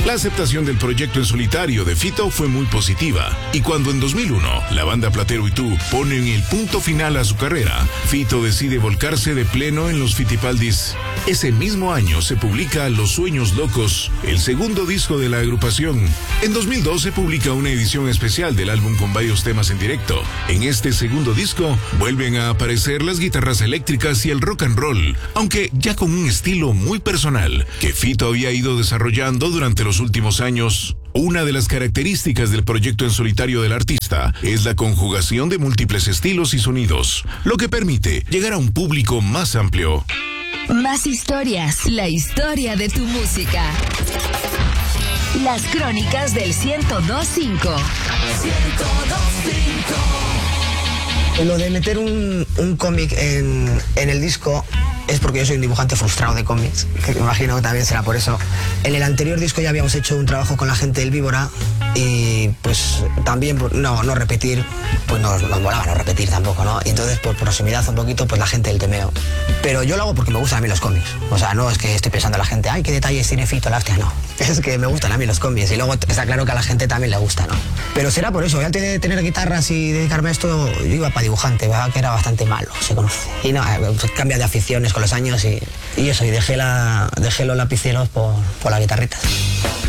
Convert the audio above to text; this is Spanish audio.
La aceptación del proyecto en solitario de Fito fue muy positiva, y cuando en 2001 la banda Platero y Tú ponen el punto final a su carrera, Fito decide volcarse de pleno en los Fitipaldis. Ese mismo año se publica Los Sueños Locos, el segundo disco de la agrupación. En 2012 publica una edición especial del álbum con varios temas en directo. En este segundo disco vuelven a aparecer las guitarras eléctricas y el rock and roll, aunque ya con un estilo muy personal que Fito había ido desarrollando durante los últimos años. Una de las características del proyecto en solitario del artista es la conjugación de múltiples estilos y sonidos, lo que permite llegar a un público más amplio. Más historias, la historia de tu música. Las crónicas del 102.5. Lo de meter un cómic en el disco es porque yo soy un dibujante frustrado de cómics, que me imagino que también será por eso. En el anterior disco ya habíamos hecho un trabajo con la gente del Víbora y pues también no repetir, pues nos molaba no repetir tampoco, ¿no? Y entonces por proximidad un poquito pues la gente del Temeo. Pero yo lo hago porque me gustan a mí los cómics. O sea, no es que estoy pensando a la gente, ay, qué detalles tiene Fito, la hostia, no. Es que me gustan a mí los cómics y luego está claro que a la gente también le gusta, ¿no? Pero será por eso, antes de tener guitarras y dedicarme a esto, yo iba para dibujante, ¿verdad? Que era bastante malo, se conoce. Y no, cambia de aficiones con los años y eso, y dejé los lapiceros por las guitarritas.